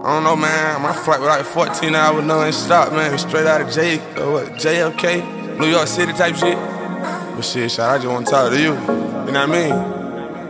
don't know, man. My flight was like 14 hours non-stop, man. Straight out of JFK, New York City type shit. But shit, I just want to talk to you. You know what I mean?